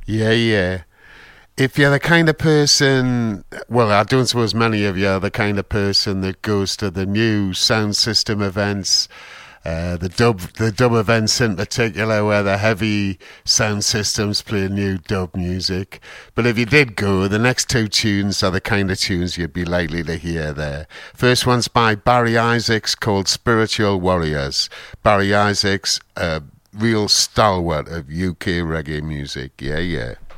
Yeah, yeah. If you're the kind of person, well, I don't suppose many of you are the kind of person that goes to the new sound system events, the dub events in particular, where the heavy sound systems play new dub music. But if you did go, the next two tunes are the kind of tunes you'd be likely to hear there. First one's by Barry Isaacs, called Spiritual Warriors. Barry Isaacs, a real stalwart of UK reggae music. Yeah, yeah.